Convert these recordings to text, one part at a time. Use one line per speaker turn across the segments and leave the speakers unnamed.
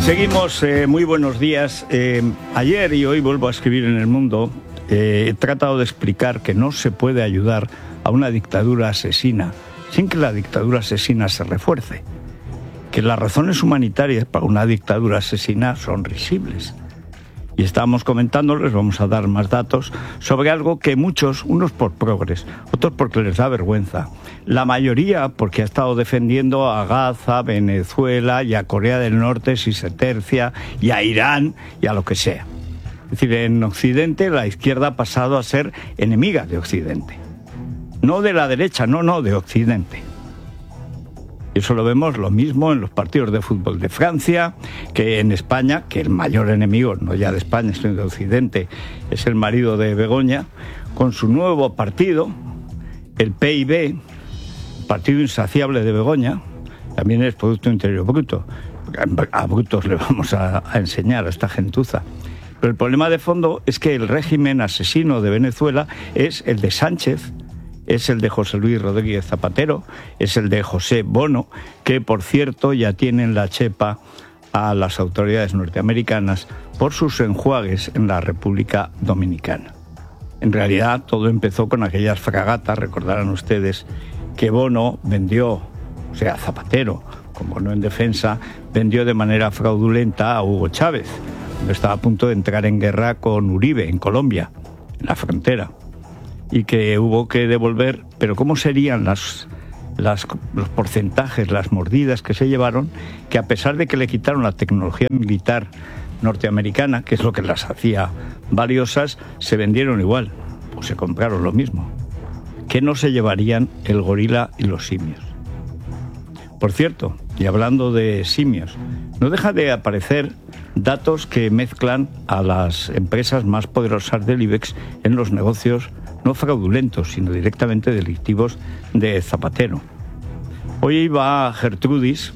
Seguimos, muy buenos días. Ayer y hoy vuelvo a escribir en El Mundo. He tratado de explicar que no se puede ayudar a una dictadura asesina sin que la dictadura asesina se refuerce. Que las razones humanitarias para una dictadura asesina son risibles. Y estábamos comentando, les vamos a dar más datos, sobre algo que muchos, unos por progres, otros porque les da vergüenza, la mayoría porque ha estado defendiendo a Gaza, a Venezuela y a Corea del Norte si se tercia, y a Irán y a lo que sea. Es decir, en Occidente la izquierda ha pasado a ser enemiga de Occidente. No de la derecha, no, de Occidente. Y eso lo vemos lo mismo en los partidos de fútbol de Francia, que en España, que el mayor enemigo, no ya de España, sino de Occidente, es el marido de Begoña, con su nuevo partido, el PIB, Partido Insaciable de Begoña, también es Producto Interior Bruto. A brutos le vamos a enseñar a esta gentuza. Pero el problema de fondo es que el régimen asesino de Venezuela es el de Sánchez, es el de José Luis Rodríguez Zapatero, es el de José Bono, que por cierto ya tienen la chepa a las autoridades norteamericanas por sus enjuagues en la República Dominicana. En realidad todo empezó con aquellas fragatas, recordarán ustedes, que Bono vendió, o sea, Zapatero, con Bono en defensa, vendió de manera fraudulenta a Hugo Chávez, cuando estaba a punto de entrar en guerra con Uribe, en Colombia, en la frontera. Y que hubo que devolver, pero ¿cómo serían los porcentajes, las mordidas que se llevaron? Que a pesar de que le quitaron la tecnología militar norteamericana, que es lo que las hacía valiosas, se vendieron igual, o se compraron lo mismo. ¿Qué no se llevarían el gorila y los simios? Por cierto, y hablando de simios, no deja de aparecer datos que mezclan a las empresas más poderosas del IBEX en los negocios no fraudulentos, sino directamente delictivos de Zapatero. Hoy iba Gertrudis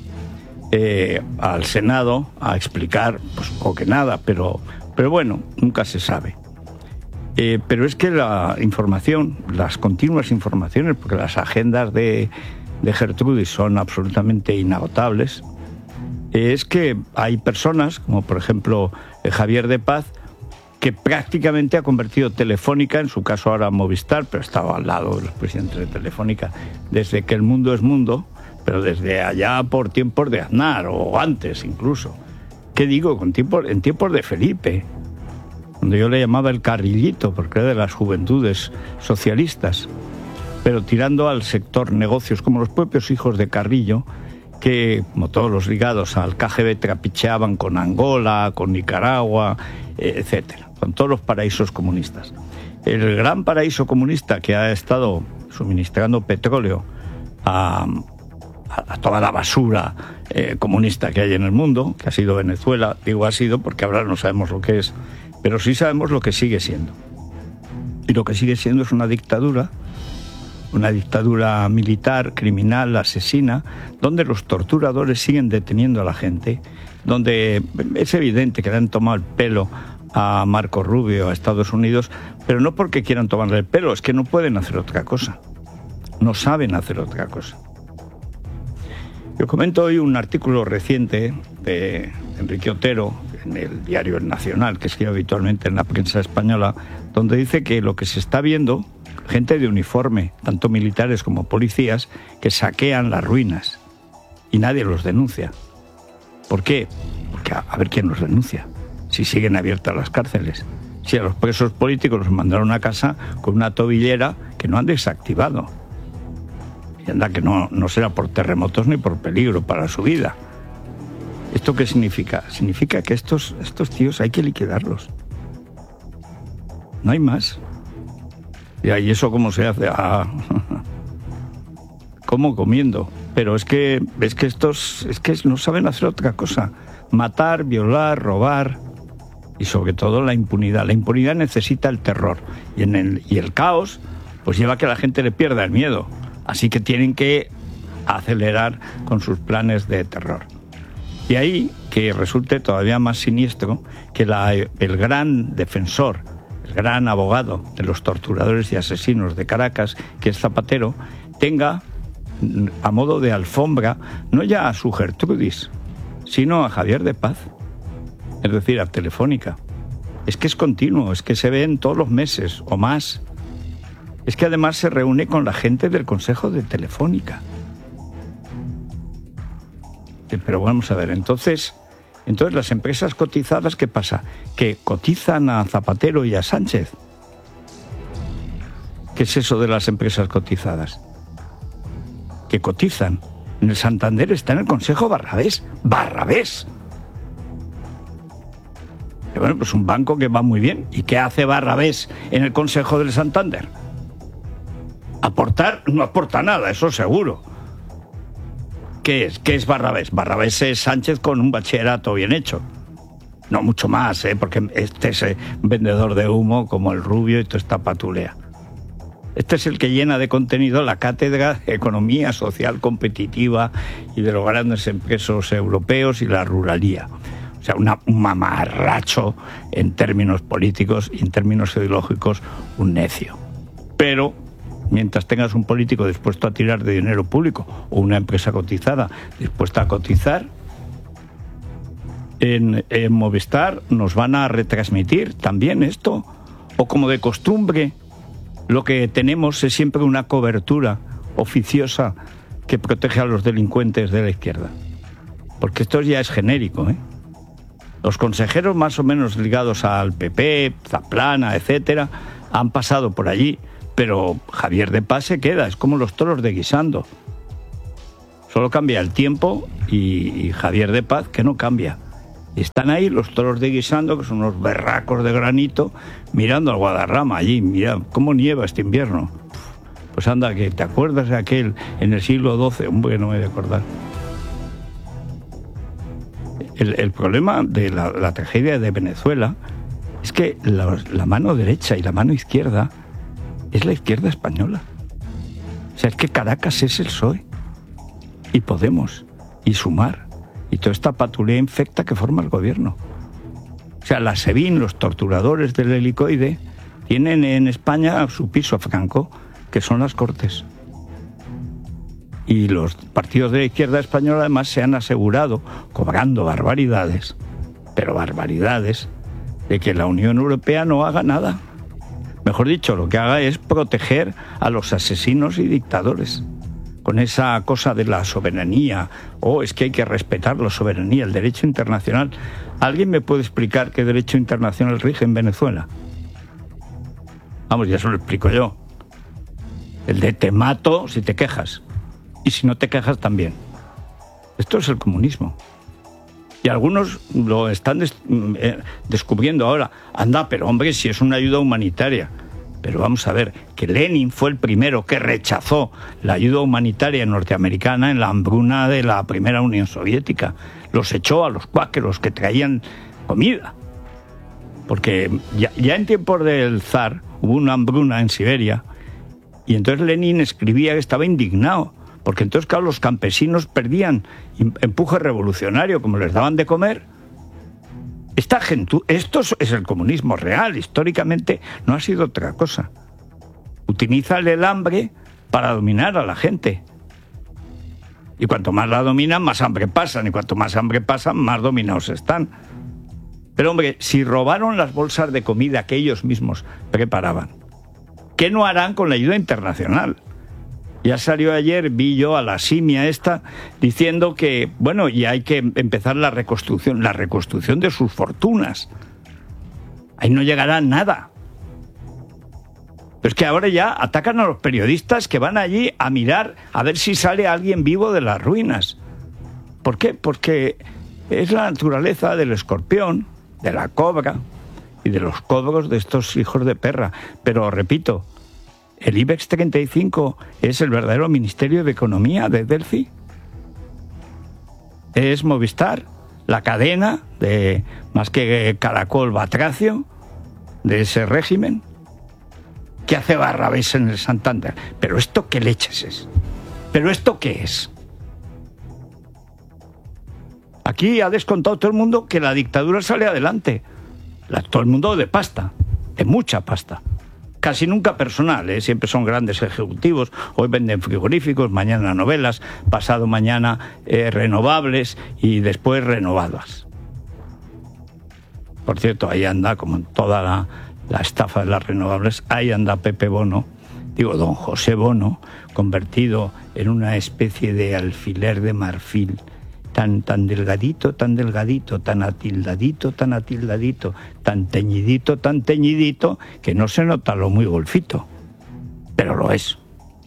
al Senado a explicar, pues poco que nada, pero bueno, nunca se sabe. Pero es que la información, las continuas informaciones, porque las agendas de Gertrudis son absolutamente inagotables, es que hay personas, como por ejemplo Javier de Paz, que prácticamente ha convertido Telefónica, en su caso ahora Movistar, pero estaba al lado de los presidentes de Telefónica desde que el mundo es mundo, pero desde allá por tiempos de Aznar, o antes incluso. ¿Qué digo? En tiempos de Felipe, donde yo le llamaba el carrillito, porque era de las juventudes socialistas, pero tirando al sector negocios, como los propios hijos de Carrillo, que, como todos los ligados al KGB, trapicheaban con Angola, con Nicaragua, etcétera, con todos los paraísos comunistas. El gran paraíso comunista que ha estado suministrando petróleo a toda la basura comunista que hay en el mundo, que ha sido Venezuela, digo ha sido porque ahora no sabemos lo que es, pero sí sabemos lo que sigue siendo. Y lo que sigue siendo es una dictadura militar, criminal, asesina, donde los torturadores siguen deteniendo a la gente, donde es evidente que le han tomado el pelo a Marco Rubio, a Estados Unidos, pero no porque quieran tomarle el pelo, es que no pueden hacer otra cosa, no saben hacer otra cosa. Yo comento hoy un artículo reciente de Enrique Otero, en el diario El Nacional, que escribe habitualmente en la prensa española, donde dice que lo que se está viendo, gente de uniforme, tanto militares como policías, que saquean las ruinas y nadie los denuncia. ¿Por qué? Porque a ver quién los denuncia, si siguen abiertas las cárceles. Si a los presos políticos los mandaron a casa con una tobillera que no han desactivado. Y anda que no será por terremotos ni por peligro para su vida. ¿Esto qué significa? Significa que estos tíos hay que liquidarlos. No hay más. ¿Y eso cómo se hace? ¿Cómo? Comiendo. Pero es que estos no saben hacer otra cosa. Matar, violar, robar y sobre todo la impunidad. La impunidad necesita el terror y el caos pues lleva a que la gente le pierda el miedo. Así que tienen que acelerar con sus planes de terror. Y ahí que resulte todavía más siniestro que el gran defensor, el gran abogado de los torturadores y asesinos de Caracas, que es Zapatero, tenga a modo de alfombra no ya a su Gertrudis, sino a Javier de Paz. es decir, a Telefónica. Es que es continuo, es que se ven todos los meses o más. Es que además se reúne con la gente del Consejo de Telefónica. Pero vamos a ver, entonces las empresas cotizadas, ¿qué pasa? ¿Que cotizan a Zapatero y a Sánchez? ¿Qué es eso de las empresas cotizadas? Que cotizan. En el Santander está en el Consejo Barrabés. ¡Barrabés! Y bueno, pues un banco que va muy bien. ¿Y qué hace Barrabés en el Consejo del Santander? Aportar, no aporta nada, eso seguro. ¿Qué es? ¿Qué es Barrabés? Barrabés es Sánchez con un bachillerato bien hecho. No mucho más, porque este es vendedor de humo como el Rubio y toda esta patulea. Este es el que llena de contenido la cátedra de Economía Social Competitiva y de los grandes empresarios europeos y la ruralía. O sea, un mamarracho en términos políticos y en términos ideológicos, un necio. Pero mientras tengas un político dispuesto a tirar de dinero público o una empresa cotizada dispuesta a cotizar, en Movistar nos van a retransmitir también esto, o como de costumbre lo que tenemos es siempre una cobertura oficiosa que protege a los delincuentes de la izquierda, porque esto ya es genérico, Los consejeros más o menos ligados al PP, Zaplana, etcétera, han pasado por allí. Pero Javier de Paz se queda, es como los toros de Guisando. Solo cambia el tiempo y Javier de Paz, que no cambia. Están ahí los toros de Guisando, que son unos berracos de granito, mirando al Guadarrama allí. Mira cómo nieva este invierno. Pues anda, que te acuerdas de aquel en el siglo XII, hombre, no me he de acordar. El problema de la tragedia de Venezuela es que la mano derecha y la mano izquierda es la izquierda española. O sea, es que Caracas es el PSOE y Podemos y Sumar y toda esta patulea infecta que forma el gobierno. O sea, la SEBIN, los torturadores del helicoide, tienen en España su piso franco, que son las Cortes. Y los partidos de la izquierda española además se han asegurado, cobrando barbaridades, pero barbaridades, de que la Unión Europea no haga nada. Mejor dicho, lo que haga es proteger a los asesinos y dictadores. Con esa cosa de la soberanía, es que hay que respetar la soberanía, el derecho internacional. ¿Alguien me puede explicar qué derecho internacional rige en Venezuela? Vamos, ya se lo explico yo. El de te mato si te quejas. Y si no te quejas también. Esto es el comunismo. Y algunos lo están descubriendo ahora. Anda, pero hombre, si es una ayuda humanitaria. Pero vamos a ver, que Lenin fue el primero que rechazó la ayuda humanitaria norteamericana en la hambruna de la primera Unión Soviética. Los echó a los cuáqueros que traían comida. Porque ya en tiempos del zar hubo una hambruna en Siberia y entonces Lenin escribía que estaba indignado. Porque entonces, claro, los campesinos perdían empuje revolucionario, como les daban de comer. Esto es el comunismo real, históricamente no ha sido otra cosa. Utiliza el hambre para dominar a la gente. Y cuanto más la dominan, más hambre pasan. Y cuanto más hambre pasan, más dominados están. Pero hombre, si robaron las bolsas de comida que ellos mismos preparaban, ¿qué no harán con la ayuda internacional? Ya salió ayer, vi yo a la simia esta, diciendo que, bueno, ya hay que empezar la reconstrucción de sus fortunas. Ahí no llegará nada. Pero es que ahora ya atacan a los periodistas que van allí a mirar a ver si sale alguien vivo de las ruinas. ¿Por qué? Porque es la naturaleza del escorpión, de la cobra y de los cobros de estos hijos de perra. Pero repito, el IBEX 35 es el verdadero Ministerio de Economía de Delphi. Es Movistar, la cadena de más que Caracol Batracio de ese régimen. ¿Qué hace Barrabés en el Santander? ¿Pero esto qué leches es? ¿Pero esto qué es? Aquí ha descontado todo el mundo que la dictadura sale adelante. Todo el mundo de pasta, de mucha pasta. Casi nunca personal, siempre son grandes ejecutivos. Hoy venden frigoríficos, mañana novelas, pasado mañana renovables y después renovadas. Por cierto, ahí anda, como en toda la estafa de las renovables, ahí anda Pepe Bono, don José Bono, convertido en una especie de alfiler de marfil, tan delgadito, tan atildadito, tan teñidito, que no se nota lo muy golfito, pero lo es.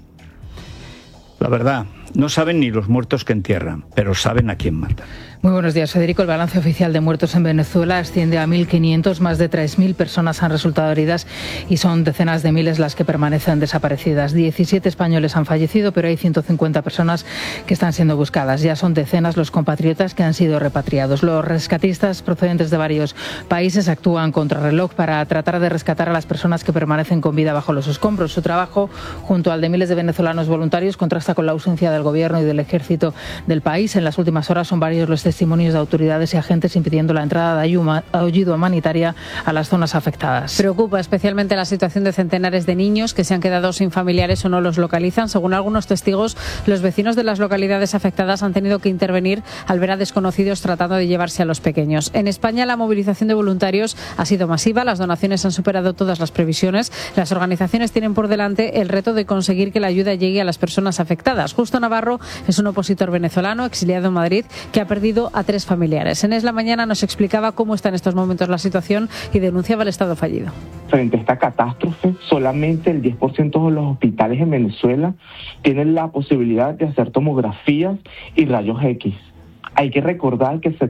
La verdad, no saben ni los muertos que entierran, pero saben a quién matan.
Muy buenos días, Federico. El balance oficial de muertos en Venezuela asciende a 1.500. Más de 3.000 personas han resultado heridas y son decenas de miles las que permanecen desaparecidas. 17 españoles han fallecido, pero hay 150 personas que están siendo buscadas. Ya son decenas los compatriotas que han sido repatriados. Los rescatistas procedentes de varios países actúan contrarreloj para tratar de rescatar a las personas que permanecen con vida bajo los escombros. Su trabajo, junto al de miles de venezolanos voluntarios, contrasta con la ausencia del gobierno y del ejército del país. En las últimas horas son varios los testimonios de autoridades y agentes impidiendo la entrada de ayuda humanitaria a las zonas afectadas.
Preocupa especialmente la situación de centenares de niños que se han quedado sin familiares o no los localizan. Según algunos testigos, los vecinos de las localidades afectadas han tenido que intervenir al ver a desconocidos tratando de llevarse a los pequeños. En España, la movilización de voluntarios ha sido masiva, las donaciones han superado todas las previsiones. Las organizaciones tienen por delante el reto de conseguir que la ayuda llegue a las personas afectadas. Justo Navarro es un opositor venezolano exiliado en Madrid que ha perdido a 3 familiares. En Es la Mañana nos explicaba cómo está en estos momentos la situación y denunciaba el Estado fallido.
Frente a esta catástrofe, solamente el 10% de los hospitales en Venezuela tienen la posibilidad de hacer tomografías y rayos X. Hay que recordar que el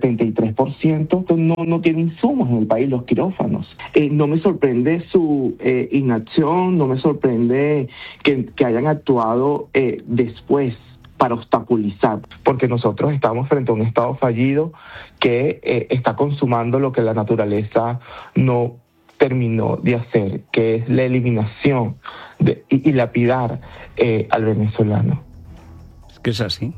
73% no tiene insumos en el país, los quirófanos. No me sorprende su inacción, no me sorprende que hayan actuado después para obstaculizar, porque nosotros estamos frente a un Estado fallido que está consumando lo que la naturaleza no terminó de hacer, que es la eliminación y lapidar al venezolano.
Es que es así.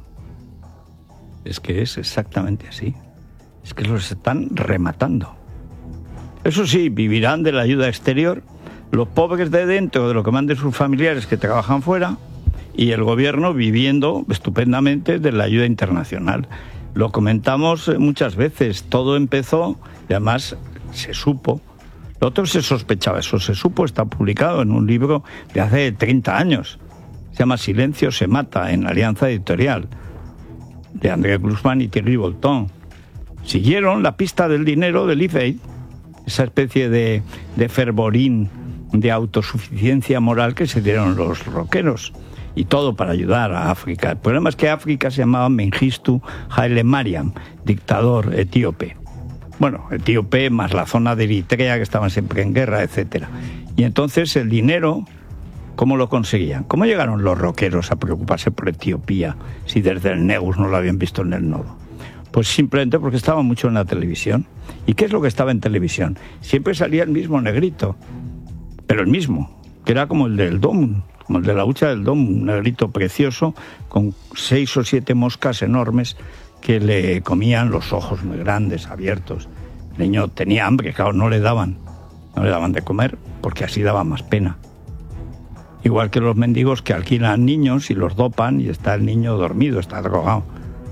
Es que es exactamente así. Es que los están rematando. Eso sí, vivirán de la ayuda exterior, los pobres de dentro, de lo que manden sus familiares que trabajan fuera, y el gobierno viviendo estupendamente de la ayuda internacional. Lo comentamos muchas veces, todo empezó, y además se supo, lo otro se sospechaba, eso se supo, está publicado en un libro de hace 30 años, se llama Silencio se mata, en Alianza Editorial, de André Glusman y Thierry Bolton. Siguieron la pista del dinero del IFEI, esa especie de fervorín de autosuficiencia moral que se dieron los rockeros, y todo para ayudar a África. El problema es que África se llamaba Mengistu Haile Mariam, dictador etíope. Bueno, etíope más la zona de Eritrea, que estaban siempre en guerra, etcétera. Y entonces el dinero, ¿cómo lo conseguían? ¿Cómo llegaron los rockeros a preocuparse por Etiopía si desde el Negus no lo habían visto en el nodo? Pues simplemente porque estaba mucho en la televisión. ¿Y qué es lo que estaba en televisión? Siempre salía el mismo negrito, pero el mismo, que era como el del Dom, como el de la hucha del Dom, un negrito precioso con 6 o 7 moscas enormes que le comían los ojos muy grandes, abiertos. El niño tenía hambre, claro, no le daban de comer porque así daba más pena. Igual que los mendigos que alquilan niños y los dopan y está el niño dormido, está drogado.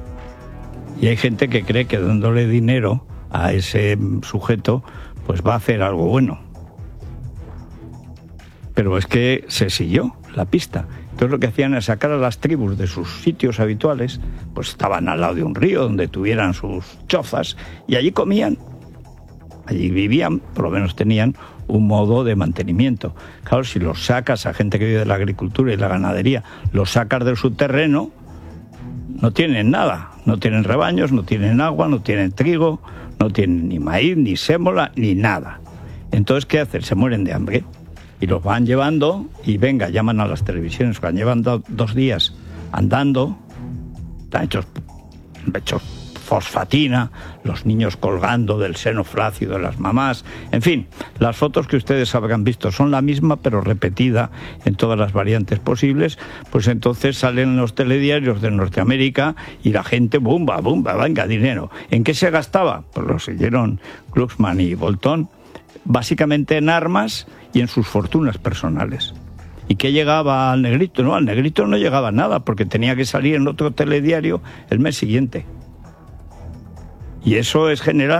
Y hay gente que cree que dándole dinero a ese sujeto pues va a hacer algo bueno. Pero es que se siguió la pista. Entonces lo que hacían era sacar a las tribus de sus sitios habituales, pues estaban al lado de un río donde tuvieran sus chozas y allí comían, allí vivían, por lo menos tenían un modo de mantenimiento. Claro, si los sacas a gente que vive de la agricultura y la ganadería, los sacas de su terreno, no tienen nada, no tienen rebaños, no tienen agua, no tienen trigo, no tienen ni maíz, ni sémola, ni nada. Entonces, ¿qué hacen? Se mueren de hambre. Y los van llevando y venga, llaman a las televisiones, van llevando 2 días andando, están hechos fosfatina, los niños colgando del seno flácido de las mamás, en fin, las fotos que ustedes habrán visto son la misma pero repetida en todas las variantes posibles. Pues entonces salen los telediarios de Norteamérica y la gente, bumba, venga, dinero. ¿En qué se gastaba? Pues lo siguieron Glucksmann y Bolton, básicamente en armas y en sus fortunas personales. ¿Y qué llegaba al negrito? No, al negrito no llegaba nada, porque tenía que salir en otro telediario el mes siguiente. Y eso es general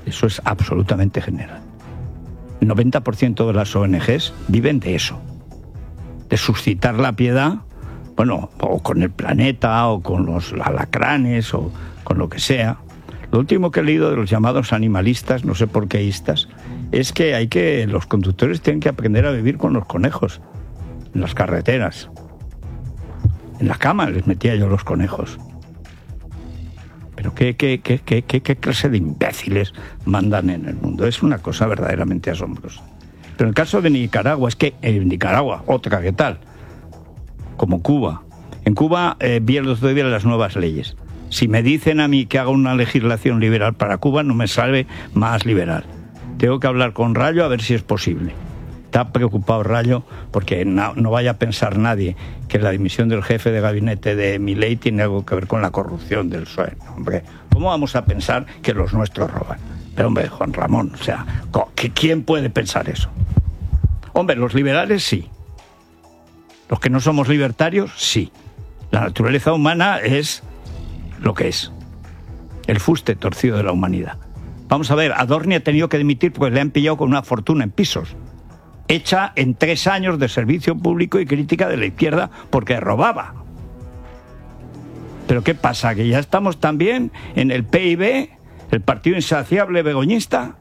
Eso es absolutamente general. El 90% de las ONGs viven de eso, de suscitar la piedad, bueno, o con el planeta, o con los alacranes, o con lo que sea. Lo último que he leído de los llamados animalistas, no sé por qué istas, es que los conductores tienen que aprender a vivir con los conejos en las carreteras. En la cama les metía yo los conejos. Pero ¿qué clase de imbéciles mandan en el mundo? Es una cosa verdaderamente asombrosa. Pero en el caso de Nicaragua, es que en Nicaragua, otra que tal, como Cuba. En Cuba vi el otro día las nuevas leyes. Si me dicen a mí que haga una legislación liberal para Cuba, no me sale más liberal. Tengo que hablar con Rayo a ver si es posible. Está preocupado Rayo porque no vaya a pensar nadie que la dimisión del jefe de gabinete de Milei tiene algo que ver con la corrupción del PSOE. Hombre, ¿cómo vamos a pensar que los nuestros roban? Pero hombre, Juan Ramón, o sea, ¿quién puede pensar eso? Hombre, los liberales sí. Los que no somos libertarios, sí. La naturaleza humana es lo que es. El fuste torcido de la humanidad. Vamos a ver, Adorni ha tenido que dimitir porque le han pillado con una fortuna en pisos, hecha en 3 años de servicio público y crítica de la izquierda porque robaba. ¿Pero qué pasa? ¿Que ya estamos también en el PIB, el partido insaciable begoñista?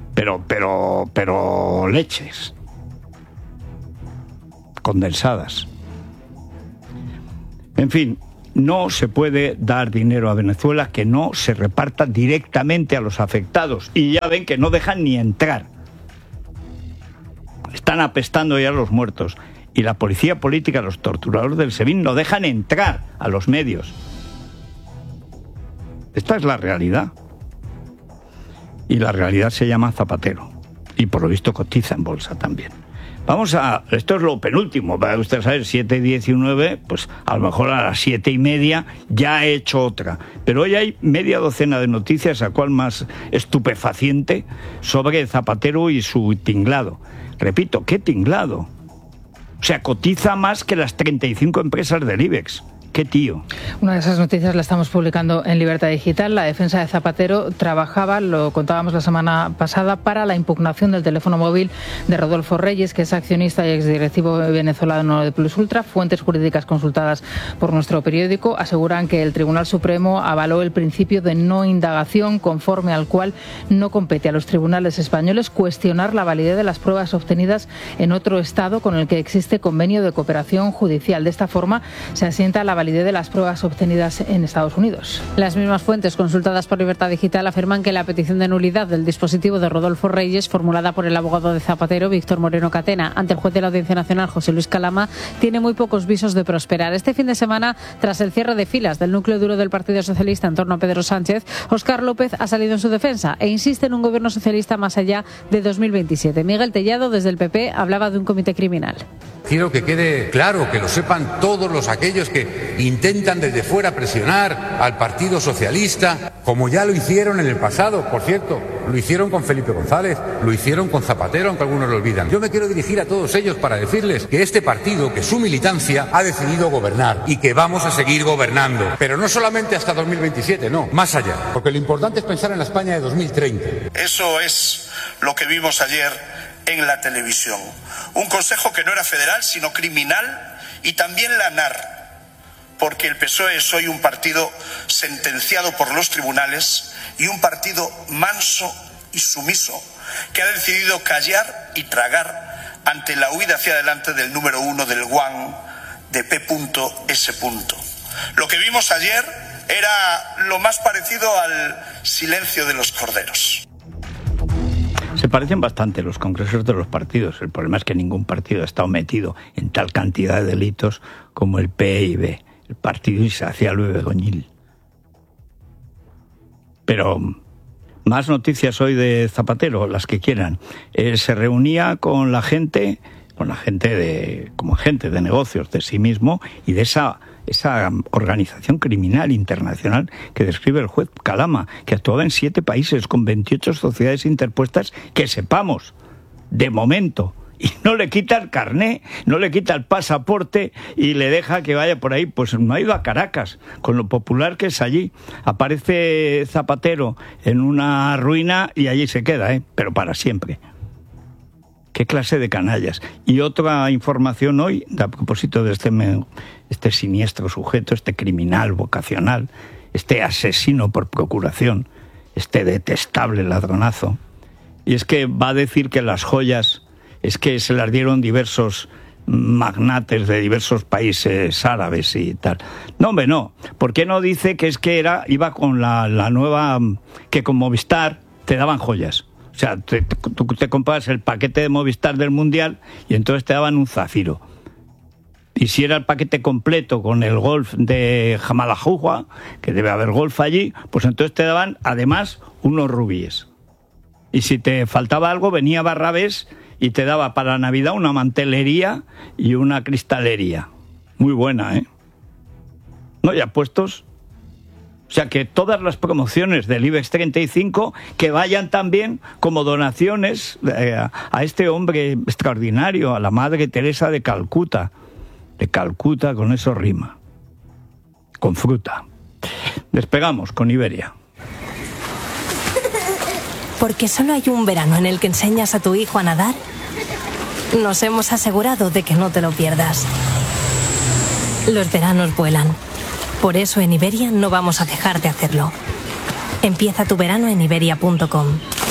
Pero leches condensadas. En fin, no se puede dar dinero a Venezuela que no se reparta directamente a los afectados. Y ya ven que no dejan ni entrar. Están apestando ya los muertos. Y la policía política, los torturadores del SEBIN, no dejan entrar a los medios. Esta es la realidad. Y la realidad se llama Zapatero. Y por lo visto cotiza en bolsa también. Esto es lo penúltimo, para usted saber, 7:19, pues a lo mejor a las 7:30 ya he hecho otra. Pero hoy hay media docena de noticias, a cual más estupefaciente, sobre Zapatero y su tinglado. Repito, ¿qué tinglado? O sea, cotiza más que las 35 empresas del IBEX. ¡Qué tío!
Una de esas noticias la estamos publicando en Libertad Digital. La defensa de Zapatero trabajaba, lo contábamos la semana pasada, para la impugnación del teléfono móvil de Rodolfo Reyes, que es accionista y exdirectivo venezolano de Plus Ultra. Fuentes jurídicas consultadas por nuestro periódico aseguran que el Tribunal Supremo avaló el principio de no indagación, conforme al cual no compete a los tribunales españoles cuestionar la validez de las pruebas obtenidas en otro Estado con el que existe convenio de cooperación judicial. De esta forma se asienta la validez de las pruebas obtenidas en Estados Unidos.
Las mismas fuentes consultadas por Libertad Digital afirman que la petición de nulidad del dispositivo de Rodolfo Reyes, formulada por el abogado de Zapatero, Víctor Moreno Catena, ante el juez de la Audiencia Nacional, José Luis Calama, tiene muy pocos visos de prosperar. Este fin de semana, tras el cierre de filas del núcleo duro del Partido Socialista en torno a Pedro Sánchez, Óscar López ha salido en su defensa e insiste en un gobierno socialista más allá de 2027. Miguel Tellado, desde el PP, hablaba de un comité criminal.
Quiero que quede claro, que lo sepan todos aquellos que intentan desde fuera presionar al Partido Socialista, como ya lo hicieron en el pasado, por cierto, lo hicieron con Felipe González, lo hicieron con Zapatero, aunque algunos lo olvidan. Yo me quiero dirigir a todos ellos para decirles que este partido, que su militancia ha decidido gobernar y que vamos a seguir gobernando, pero no solamente hasta 2027, no, más allá, porque lo importante es pensar en la España de 2030.
Eso es lo que vimos ayer en la televisión. Un consejo que no era federal, sino criminal, y también la NAR, porque el PSOE es hoy un partido sentenciado por los tribunales y un partido manso y sumiso que ha decidido callar y tragar ante la huida hacia adelante del número 1 del GUAN de P.S. Lo que vimos ayer era lo más parecido al silencio de los corderos.
Se parecen bastante los congresos de los partidos. El problema es que ningún partido ha estado metido en tal cantidad de delitos como el PIB, el Partido Insaciable Begoñil. Pero más noticias hoy de Zapatero, las que quieran. Se reunía con la gente como agente de negocios de sí mismo y de esa organización criminal internacional que describe el juez Calama, que actuaba en 7 países con 28 sociedades interpuestas que sepamos, de momento, y no le quita el carné, no le quita el pasaporte y le deja que vaya por ahí. Pues no ha ido a Caracas, con lo popular que es allí. Aparece Zapatero en una ruina y allí se queda, pero para siempre. ¿Qué clase de canallas? Y otra información hoy, a propósito de este siniestro sujeto, este criminal vocacional, este asesino por procuración, este detestable ladronazo. Y es que va a decir que las joyas es que se las dieron diversos magnates de diversos países árabes y tal. No, hombre, no. ¿Por qué no dice que es que iba con la nueva, que con Movistar te daban joyas? O sea, tú te compras el paquete de Movistar del Mundial y entonces te daban un zafiro. Y si era el paquete completo con el golf de Jamalajujua, que debe haber golf allí, pues entonces te daban además unos rubíes. Y si te faltaba algo, venía Barrabés y te daba para Navidad una mantelería y una cristalería. Muy buena, ¿eh? ¿No? Ya puestos. O sea, que todas las promociones del IBEX 35 que vayan también como donaciones a este hombre extraordinario, a la Madre Teresa de Calcuta. De Calcuta, con eso rima. Con fruta. Despegamos con Iberia.
Porque solo hay un verano en el que enseñas a tu hijo a nadar, nos hemos asegurado de que no te lo pierdas. Los veranos vuelan. Por eso en Iberia no vamos a dejar de hacerlo. Empieza tu verano en iberia.com.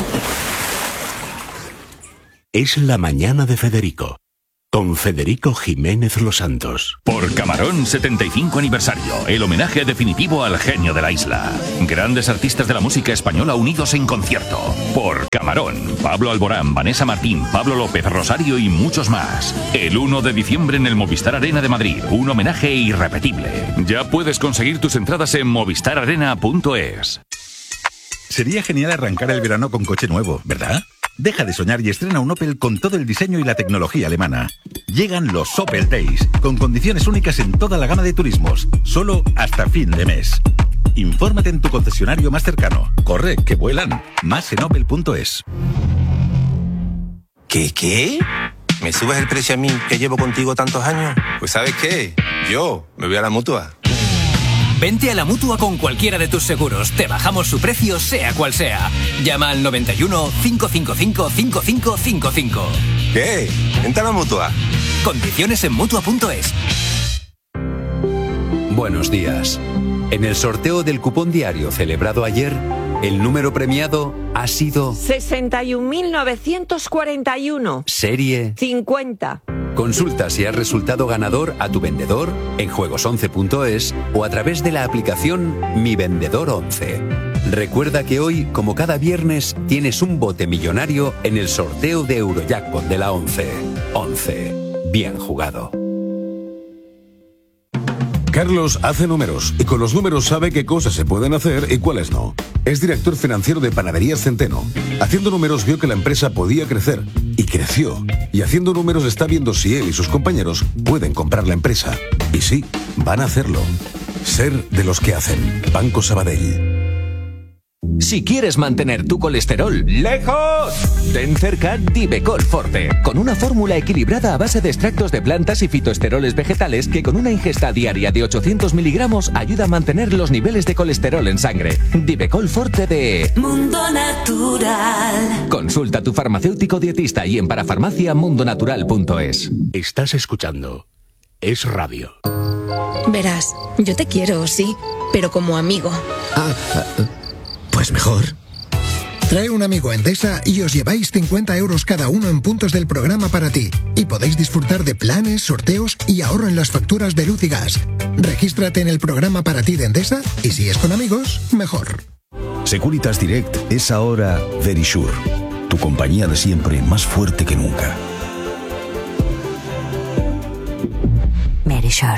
Es la mañana de Federico, con Federico Jiménez Los Santos.
Por Camarón 75 aniversario, el homenaje definitivo al genio de la isla. Grandes artistas de la música española unidos en concierto. Por Camarón, Pablo Alborán, Vanessa Martín, Pablo López, Rosario y muchos más. El 1 de diciembre en el Movistar Arena de Madrid, un homenaje irrepetible. Ya puedes conseguir tus entradas en movistararena.es.
Sería genial arrancar el verano con coche nuevo, ¿verdad? Deja de soñar y estrena un Opel con todo el diseño y la tecnología alemana. Llegan los Opel Days, con condiciones únicas en toda la gama de turismos, solo hasta fin de mes. Infórmate en tu concesionario más cercano. Corre, que vuelan. Más en opel.es.
¿Qué? ¿Me subes el precio a mí, que llevo contigo tantos años? Pues ¿sabes qué? Yo me voy a la Mutua.
Vente a la Mutua con cualquiera de tus seguros. Te bajamos su precio, sea cual sea. Llama al 91 555 5555.
¿Qué? Vente a la Mutua.
Condiciones en Mutua.es.
Buenos días. En el sorteo del cupón diario celebrado ayer, el número premiado ha sido
61.941.
Serie
50.
Consulta si has resultado ganador a tu vendedor en juegos11.es o a través de la aplicación Mi Vendedor 11. Recuerda que hoy, como cada viernes, tienes un bote millonario en el sorteo de Eurojackpot de la 11. 11. Bien jugado.
Carlos hace números y con los números sabe qué cosas se pueden hacer y cuáles no. Es director financiero de Panaderías Centeno. Haciendo números vio que la empresa podía crecer y creció. Y haciendo números está viendo si él y sus compañeros pueden comprar la empresa. Y sí, van a hacerlo. Ser de los que hacen. Banco Sabadell.
Si quieres mantener tu colesterol lejos, ten cerca Divecol Forte, con una fórmula equilibrada a base de extractos de plantas y fitoesteroles vegetales que con una ingesta diaria de 800 miligramos ayuda a mantener los niveles de colesterol en sangre. Divecol Forte de
Mundo Natural.
Consulta a tu farmacéutico dietista y en parafarmaciamundonatural.es.
Estás escuchando Es Radio.
Verás, yo te quiero, sí, pero como amigo.
Pues mejor. Trae un amigo a Endesa y os lleváis 50 euros cada uno en puntos del programa para ti. Y podéis disfrutar de planes, sorteos y ahorro en las facturas de luz y gas. Regístrate en el programa para ti de Endesa y si es con amigos, mejor.
Securitas Direct es ahora Verisure, tu compañía de siempre más fuerte que nunca.
Verisure.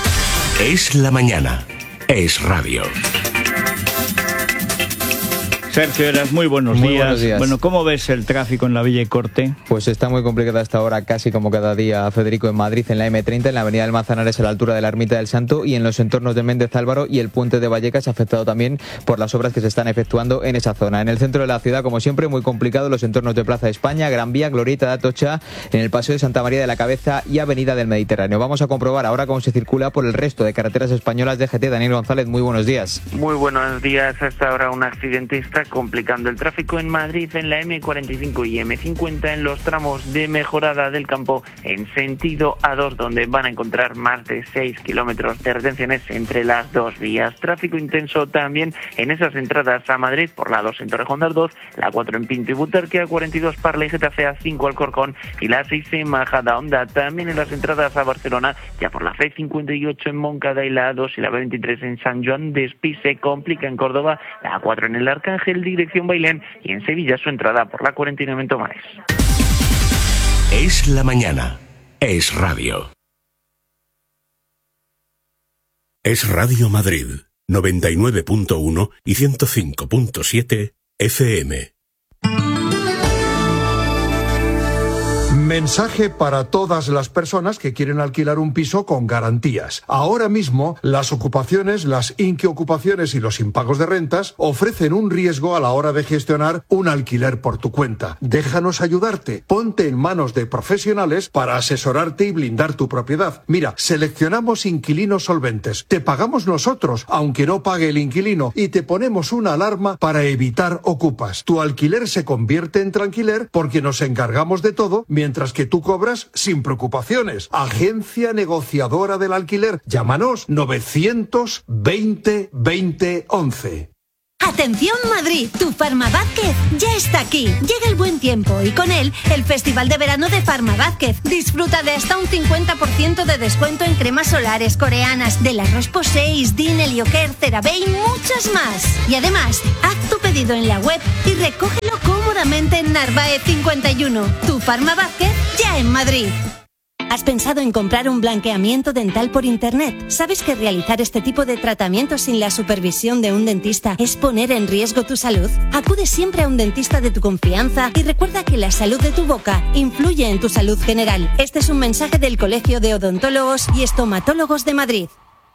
Es la mañana. Es Radio.
Sergio Eras, muy buenos días. Bueno, ¿cómo ves el tráfico en la Villa y Corte?
Pues está muy complicada hasta ahora, casi como cada día, Federico, en Madrid, en la M30, en la avenida del Manzanares, a la altura de la Ermita del Santo, y en los entornos de Méndez Álvaro y el puente de Vallecas, afectado también por las obras que se están efectuando en esa zona. En el centro de la ciudad, como siempre, muy complicado los entornos de Plaza de España, Gran Vía, Glorieta de Atocha, en el Paseo de Santa María de la Cabeza y Avenida del Mediterráneo. Vamos a comprobar ahora cómo se circula por el resto de carreteras españolas de GT. Daniel González, muy buenos días.
Muy buenos días. Hasta ahora un accidente está complicando el tráfico en Madrid, en la M45 y M50, en los tramos de Mejorada del Campo en sentido A2, donde van a encontrar más de 6 kilómetros de retenciones entre las dos vías. Tráfico intenso también en esas entradas a Madrid por la 2 en Torrejón de Ardoz, la 4 en Pinto y Butarque, A42 Parla y Getafe, A5 Alcorcón y la 6 en Majadahonda. También en las entradas a Barcelona, ya por la C58 en Moncada y la A2 y la B23 en San Joan de Espí. Se complica en Córdoba, la A4 en el Arcángel, dirección Bailén, y en Sevilla su entrada por la 49 en Tomares.
Es la mañana. Es radio. Es Radio Madrid, 99.1 y 105.7 FM.
Mensaje para todas las personas que quieren alquilar un piso con garantías. Ahora mismo, las ocupaciones, las inquiocupaciones y los impagos de rentas ofrecen un riesgo a la hora de gestionar un alquiler por tu cuenta. Déjanos ayudarte. Ponte en manos de profesionales para asesorarte y blindar tu propiedad. Mira, seleccionamos inquilinos solventes. Te pagamos nosotros, aunque no pague el inquilino, y te ponemos una alarma para evitar ocupas. Tu alquiler se convierte en tranquiler porque nos encargamos de todo, mientras que tú cobras sin preocupaciones. Agencia negociadora del alquiler. Llámanos 920 20 11.
¡Atención Madrid! Tu Farma Vázquez ya está aquí. Llega el buen tiempo y con él el Festival de Verano de Farma Vázquez. Disfruta de hasta un 50% de descuento en cremas solares coreanas de la Roche-Posay, Din, Helioker, CeraVe y muchas más. Y además, haz tu pedido en la web y recógelo cómodamente en Narváez 51. Tu Farma Vázquez ya en Madrid. ¿Has pensado en comprar un blanqueamiento dental por internet? ¿Sabes que realizar este tipo de tratamientos sin la supervisión de un dentista es poner en riesgo tu salud? Acude siempre a un dentista de tu confianza y recuerda que la salud de tu boca influye en tu salud general. Este es un mensaje del Colegio de Odontólogos y Estomatólogos de Madrid.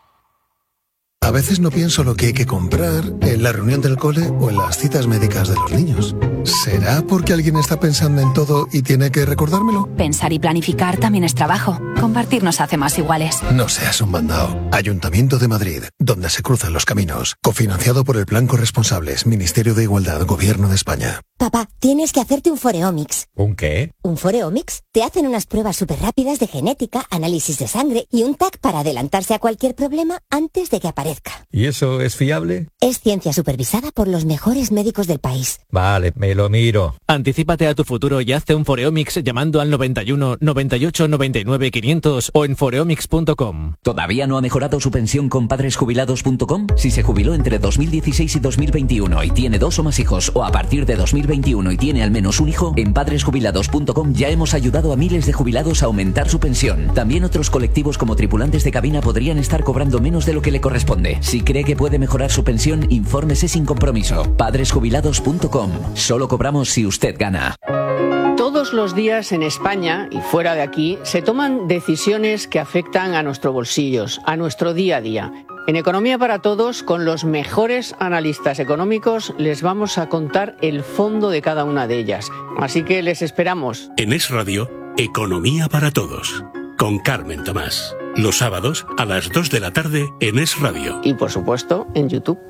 A veces no pienso lo que hay que comprar en la reunión del cole o en las citas médicas de los niños. ¿Será porque alguien está pensando en todo y tiene que recordármelo?
Pensar y planificar también es trabajo. Compartir nos hace más iguales.
No seas un mandado. Ayuntamiento de Madrid, donde se cruzan los caminos. Cofinanciado por el Plan Corresponsables, Ministerio de Igualdad, Gobierno de España.
Papá, tienes que hacerte un Foreomics.
¿Un qué?
¿Un Foreomics? Te hacen unas pruebas súper rápidas de genética, análisis de sangre y un TAC para adelantarse a cualquier problema antes de que aparezca.
¿Y eso es fiable?
Es ciencia supervisada por los mejores médicos del país.
Vale, me lo miro.
Anticípate a tu futuro y hazte un Foreomics llamando al 91 98 99 500 o en foreomics.com.
¿Todavía no ha mejorado su pensión con padresjubilados.com? Si se jubiló entre 2016 y 2021 y tiene 2 o más hijos, o a partir de 2021 y tiene al menos un hijo, en padresjubilados.com ya hemos ayudado a miles de jubilados a aumentar su pensión. También otros colectivos como tripulantes de cabina podrían estar cobrando menos de lo que le corresponde. Si cree que puede mejorar su pensión, infórmese sin compromiso. Padresjubilados.com. Solo cobramos si usted gana.
Todos los días en España y fuera de aquí se toman decisiones que afectan a nuestros bolsillos, a nuestro día a día. En Economía para Todos, con los mejores analistas económicos, les vamos a contar el fondo de cada una de ellas. Así que les esperamos.
En Es Radio, Economía para Todos, con Carmen Tomás. Los sábados a las 2 de la tarde en Es Radio.
Y por supuesto, en YouTube.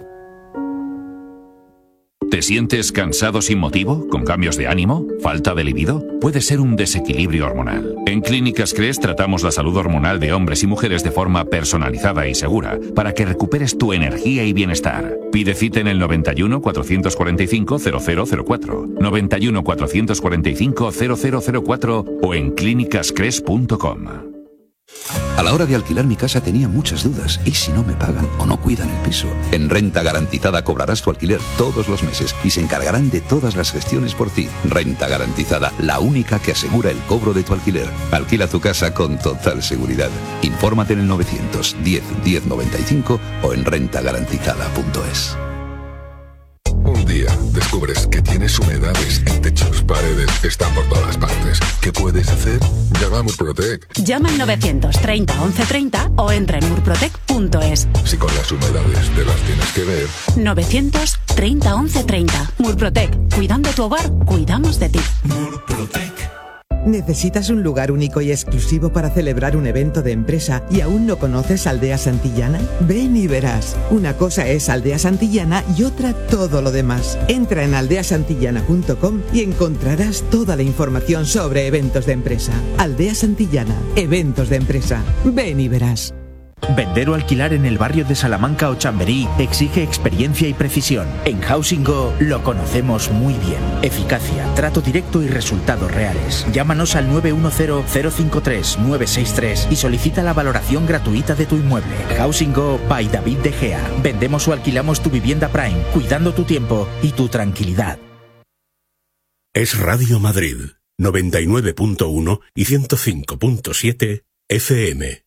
¿Te sientes cansado sin motivo? ¿Con cambios de ánimo? ¿Falta de libido? Puede ser un desequilibrio hormonal. En Clínicas Cres tratamos la salud hormonal de hombres y mujeres de forma personalizada y segura para que recuperes tu energía y bienestar. Pide cita en el 91 445 0004, 91 445 0004 o en clínicascres.com.
A la hora de alquilar mi casa tenía muchas dudas. ¿Y si no me pagan o no cuidan el piso? En Renta Garantizada cobrarás tu alquiler todos los meses y se encargarán de todas las gestiones por ti. Renta Garantizada, la única que asegura el cobro de tu alquiler. Alquila tu casa con total seguridad. Infórmate en el 910 1095 o en rentagarantizada.es.
Un día, después
descubres que tienes humedades en techos, paredes, están por todas partes. ¿Qué puedes hacer? Llama a Murprotec.
Llama al 930 1130 o entra en murprotec.es.
Si con las humedades te las tienes que ver.
930 1130. Murprotec. Cuidando tu hogar, cuidamos de ti.
Murprotec. ¿Necesitas un lugar único y exclusivo para celebrar un evento de empresa y aún no conoces Aldea Santillana? Ven y verás. Una cosa es Aldea Santillana y otra todo lo demás. Entra en aldeasantillana.com y encontrarás toda la información sobre eventos de empresa. Aldea Santillana, eventos de empresa. Ven y verás.
Vender o alquilar en el barrio de Salamanca o Chamberí exige experiencia y precisión. En Housing Go lo conocemos muy bien. Eficacia, trato directo y resultados reales. Llámanos al 910-053-963 y solicita la valoración gratuita de tu inmueble. Housing Go by David De Gea. Vendemos o alquilamos tu vivienda Prime, cuidando tu tiempo y tu tranquilidad.
Es Radio Madrid, 99.1 y 105.7 FM.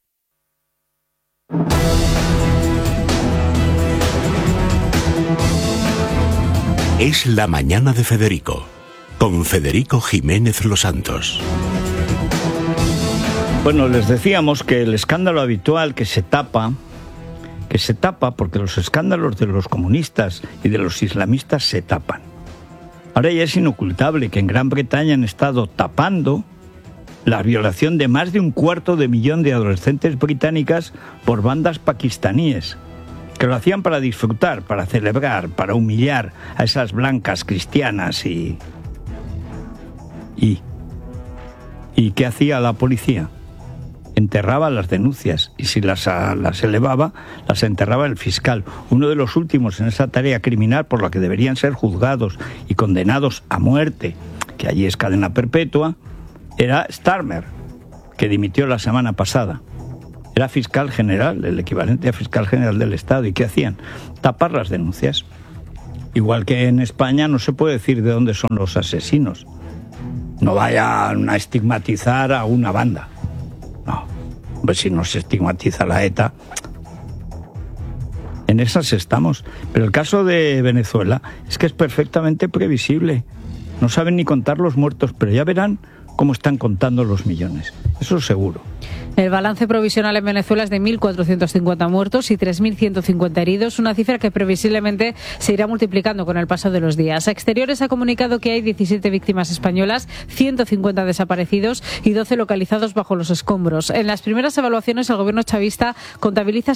Es la mañana de Federico, con Federico Jiménez Los Santos.
Bueno, les decíamos que el escándalo habitual que se tapa porque los escándalos de los comunistas y de los islamistas se tapan. Ahora ya es inocultable que en Gran Bretaña han estado tapando la violación de más de 250.000 de adolescentes británicas por bandas pakistaníes, que lo hacían para disfrutar, para celebrar, para humillar a esas blancas cristianas y ¿qué hacía la policía? Enterraba las denuncias y si las elevaba, las enterraba el fiscal. Uno de los últimos en esa tarea criminal por la que deberían ser juzgados y condenados a muerte, que allí es cadena perpetua, era Starmer, que dimitió la semana pasada. Era fiscal general, el equivalente a fiscal general del Estado. ¿Y qué hacían? Tapar las denuncias. Igual que en España no se puede decir de dónde son los asesinos. No vayan a estigmatizar a una banda. No, pues si no se estigmatiza la ETA. En esas estamos. Pero el caso de Venezuela es que es perfectamente previsible. No saben ni contar los muertos, pero ya verán cómo están contando los millones. Eso seguro.
El balance provisional en Venezuela es de 1.450 muertos y 3.150 heridos, una cifra que previsiblemente se irá multiplicando con el paso de los días. Exteriores ha comunicado que hay 17 víctimas españolas, 150 desaparecidos y 12 localizados bajo los escombros. En las primeras evaluaciones, el gobierno chavista contabiliza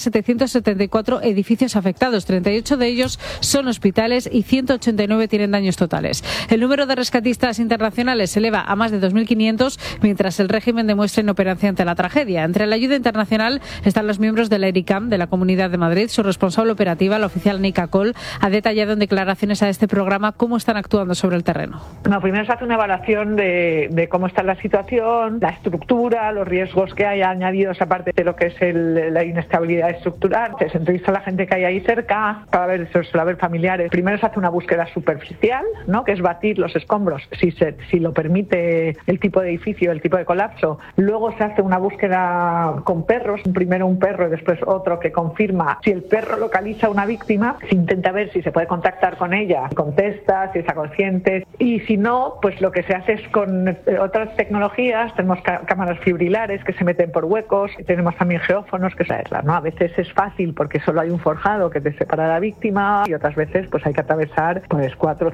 774 edificios afectados, 38 de ellos son hospitales y 189 tienen daños totales. El número de rescatistas internacionales se eleva a más de 2.500, mientras el régimen demuestra inoperancia ante la tragedia. Entre la ayuda internacional están los miembros de la ERICAM de la Comunidad de Madrid. Su responsable operativa, la oficial Nika Cole, ha detallado en declaraciones a este programa cómo están actuando sobre el terreno.
No, primero se hace una evaluación de cómo está la situación, la estructura, los riesgos que hay añadidos aparte de lo que es la inestabilidad estructural. Se entrevista a la gente que hay ahí cerca para ver si suele haber familiares. Primero se hace una búsqueda superficial, ¿no?, que es batir los escombros si lo permite el tipo de edificio, el tipo de colapso. Luego se hace una búsqueda con perros, primero un perro y después otro que confirma. Si el perro localiza a una víctima, se intenta ver si se puede contactar con ella, contesta, si está consciente, y si no, pues lo que se hace es con otras tecnologías. Tenemos cámaras fibrilares que se meten por huecos, tenemos también geófonos que se aislan, ¿no? A veces es fácil porque solo hay un forjado que te separa de la víctima y otras veces pues hay que atravesar 4 o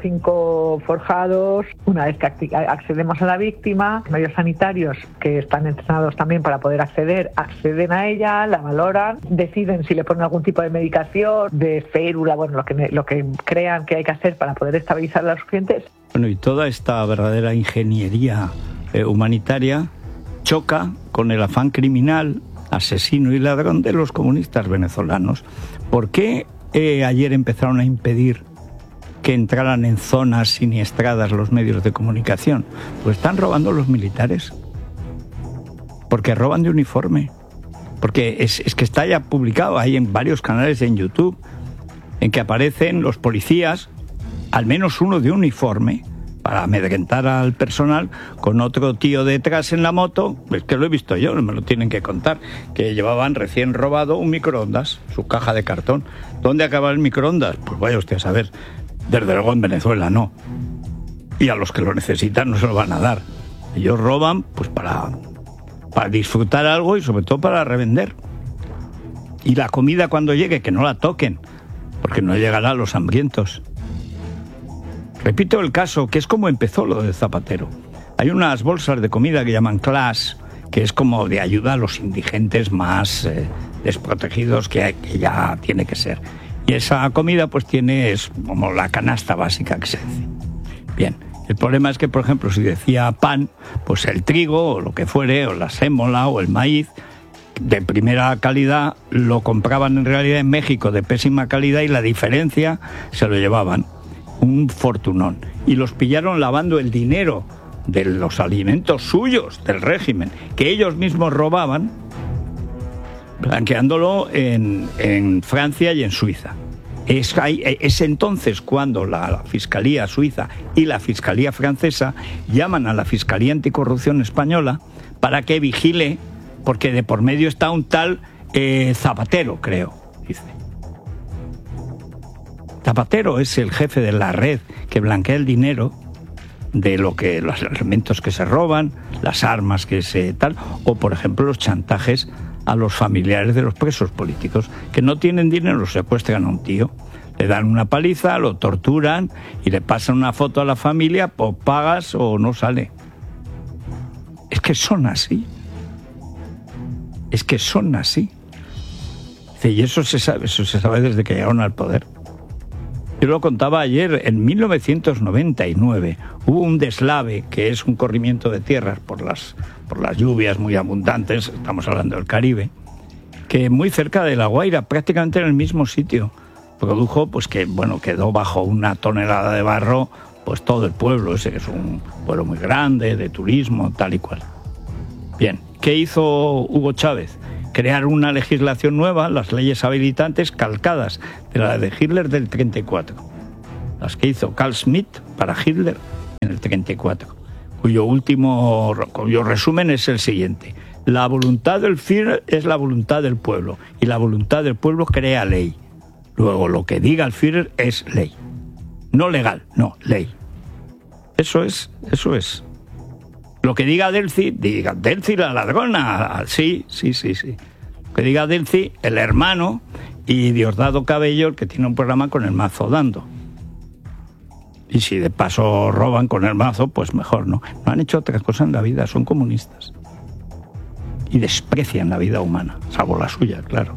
5 forjados. Una vez que accedemos a la víctima, medios sanitarios que están entrenados también para poder acceden a ella, la valoran, deciden si le ponen algún tipo de medicación, de férula, bueno, lo que crean que hay que hacer para poder estabilizar a los pacientes.
Bueno, y toda esta verdadera ingeniería humanitaria choca con el afán criminal, asesino y ladrón de los comunistas venezolanos. ¿Por qué ayer empezaron a impedir que entraran en zonas siniestradas los medios de comunicación? Pues están robando los militares. Porque roban de uniforme. Porque es que está ya publicado ahí en varios canales en YouTube, en que aparecen los policías, al menos uno de uniforme, para amedrentar al personal, con otro tío detrás en la moto. Es que lo he visto yo, no me lo tienen que contar, que llevaban recién robado un microondas, su caja de cartón. ¿Dónde acaba el microondas? Pues vaya usted a saber. Desde luego en Venezuela no. Y a los que lo necesitan no se lo van a dar. Ellos roban pues para disfrutar algo y sobre todo para revender. Y la comida cuando llegue, que no la toquen, porque no llegará a los hambrientos. Repito el caso, que es como empezó lo de Zapatero. Hay unas bolsas de comida que llaman Class, que es como de ayuda a los indigentes más desprotegidos que ya tiene que ser. Y esa comida pues es como la canasta básica que se dice. Bien, el problema es que, por ejemplo, si decía pan, pues el trigo o lo que fuere, o la sémola o el maíz, de primera calidad, lo compraban en realidad en México de pésima calidad y la diferencia se lo llevaban. Un fortunón. Y los pillaron lavando el dinero de los alimentos suyos, del régimen, que ellos mismos robaban, blanqueándolo en Francia y en Suiza. Es entonces cuando la Fiscalía suiza y la Fiscalía francesa llaman a la Fiscalía Anticorrupción española para que vigile, porque de por medio está un tal Zapatero, creo, dice. Zapatero es el jefe de la red que blanquea el dinero de los elementos que se roban, las armas que se tal, o por ejemplo los chantajes a los familiares de los presos políticos que no tienen dinero, los secuestran a un tío, le dan una paliza, lo torturan y le pasan una foto a la familia, pues pagas o no sale. Es que son así. Es que son así. Y eso se sabe desde que llegaron al poder. Yo lo contaba ayer, en 1999 hubo un deslave, que es un corrimiento de tierras por las lluvias muy abundantes, estamos hablando del Caribe, que muy cerca de La Guaira, prácticamente en el mismo sitio, produjo pues que quedó bajo una tonelada de barro pues todo el pueblo, ese que es un pueblo muy grande, de turismo, tal y cual. Bien, ¿qué hizo Hugo Chávez? Crear una legislación nueva, las leyes habilitantes calcadas de la de Hitler del 34, las que hizo Carl Schmitt para Hitler en el 34, cuyo resumen es el siguiente: la voluntad del Führer es la voluntad del pueblo y la voluntad del pueblo crea ley. Luego lo que diga el Führer es ley, no legal, no, ley. Eso es. Lo que diga Delcy la ladrona, sí. Lo que diga Delcy, el hermano, y Diosdado Cabello, el que tiene un programa con el mazo dando. Y si de paso roban con el mazo, pues mejor no. No han hecho otra cosa en la vida, son comunistas. Y desprecian la vida humana, salvo la suya, claro.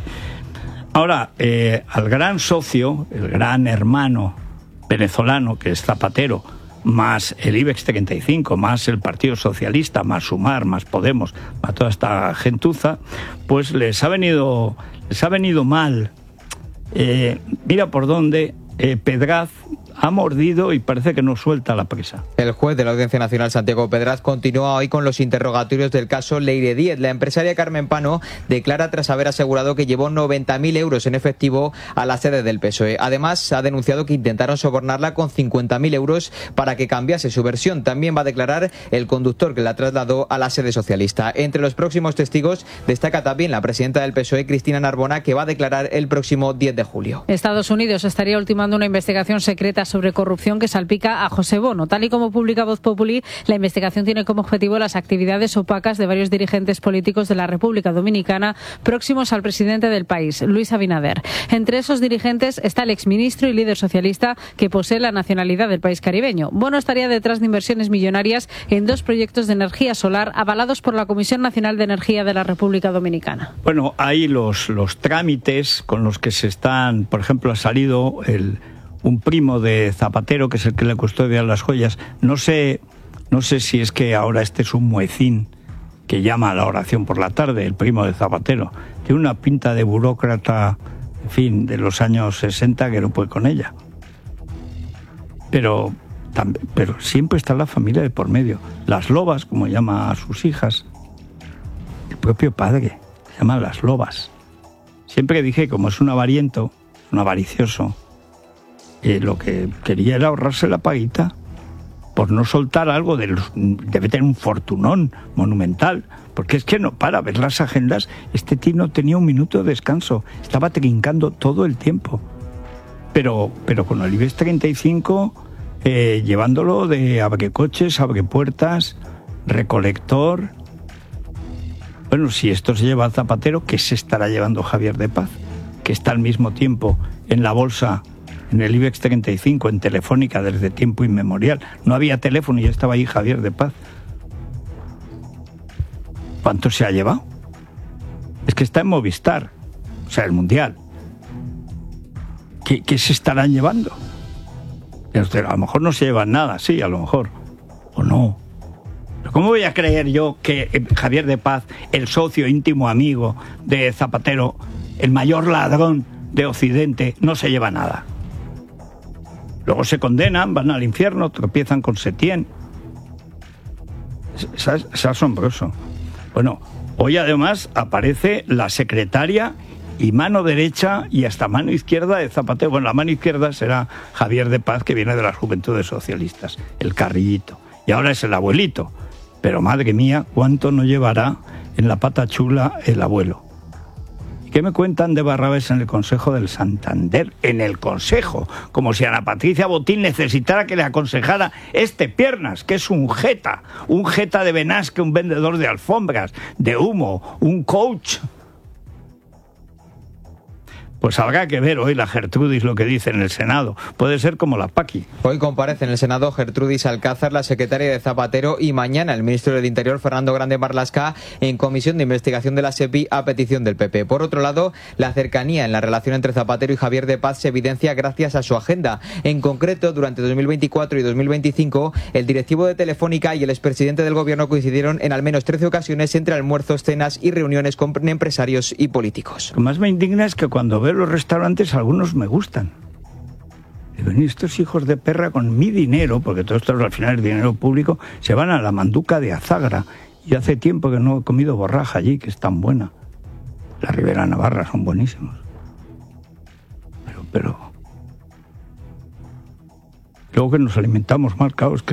Ahora, al gran socio, el gran hermano venezolano, que es Zapatero, más el IBEX 35, más el Partido Socialista, más Sumar, más Podemos, más toda esta gentuza, pues les ha venido mal. Mira por dónde Pedraz ha mordido y parece que no suelta la presa.
El juez de la Audiencia Nacional, Santiago Pedraz, continúa hoy con los interrogatorios del caso Leire Díez. La empresaria Carmen Pano declara tras haber asegurado que llevó 90.000 euros en efectivo a la sede del PSOE. Además, ha denunciado que intentaron sobornarla con 50.000 euros para que cambiase su versión. También va a declarar el conductor que la trasladó a la sede socialista. Entre los próximos testigos destaca también la presidenta del PSOE, Cristina Narbona, que va a declarar el próximo 10 de julio.
Estados Unidos estaría ultimando una investigación secreta sobre corrupción que salpica a José Bono. Tal y como publica Voz Populi, la investigación tiene como objetivo las actividades opacas de varios dirigentes políticos de la República Dominicana próximos al presidente del país, Luis Abinader. Entre esos dirigentes está el exministro y líder socialista que posee la nacionalidad del país caribeño. Bono estaría detrás de inversiones millonarias en 2 proyectos de energía solar avalados por la Comisión Nacional de Energía de la República Dominicana.
Bueno, hay los trámites con los que se están, por ejemplo, ha salido un primo de Zapatero, que es el que le custodia las joyas. No sé si es que ahora este es un muecín que llama a la oración por la tarde, el primo de Zapatero. Tiene una pinta de burócrata, en fin, de los años 60 que no puede con ella. Pero siempre está la familia de por medio. Las lobas, como llama a sus hijas. El propio padre llama las lobas. Siempre dije, como es un avariento, un avaricioso, lo que quería era ahorrarse la paguita por no soltar algo. Debe tener un fortunón monumental, porque es que no para ver las agendas. Este tío no tenía un minuto de descanso, estaba trincando todo el tiempo. pero con el IBEX 35 llevándolo de abrecoches, abrepuertas, recolector. Bueno, si esto se lleva a Zapatero, ¿qué se estará llevando Javier de Paz? Que está al mismo tiempo en la bolsa, en el IBEX 35, en Telefónica desde tiempo inmemorial. No había teléfono y ya estaba ahí Javier de Paz. ¿Cuánto se ha llevado? Es que está en Movistar, o sea, el Mundial. ¿Qué se estarán llevando? A lo mejor no se llevan nada, sí, a lo mejor. O no. Pero ¿cómo voy a creer yo que Javier de Paz, el socio íntimo amigo de Zapatero, el mayor ladrón de Occidente, no se lleva nada? Luego se condenan, van al infierno, tropiezan con Setién. Es asombroso. Bueno, hoy además aparece la secretaria y mano derecha y hasta mano izquierda de Zapatero. Bueno, la mano izquierda será Javier de Paz, que viene de las Juventudes Socialistas, el carrillito. Y ahora es el abuelito. Pero madre mía, ¿cuánto no llevará en la pata chula el abuelo? ¿Y qué me cuentan de Barrabés en el Consejo del Santander? En el Consejo, como si Ana Patricia Botín necesitara que le aconsejara Piernas, que es un jeta de Benasque, un vendedor de alfombras, de humo, un coach. Pues habrá que ver hoy la Gertrudis lo que dice en el Senado. Puede ser como la Paqui.
Hoy comparece en el Senado Gertrudis Alcázar, la secretaria de Zapatero, y mañana el ministro del Interior, Fernando Grande Marlaska, en comisión de investigación de la SEPI a petición del PP. Por otro lado, la cercanía en la relación entre Zapatero y Javier de Paz se evidencia gracias a su agenda. En concreto, durante 2024 y 2025, el directivo de Telefónica y el expresidente del gobierno coincidieron en al menos 13 ocasiones entre almuerzos, cenas y reuniones con empresarios y políticos.
Lo que más me indigna es que cuando veo los restaurantes algunos me gustan. Digo, estos hijos de perra con mi dinero, porque todo esto al final es dinero público, se van a la Manduca de Azagra. Y hace tiempo que no he comido borraja allí, que es tan buena. La Ribera Navarra son buenísimos. Pero luego que nos alimentamos mal, claro, es que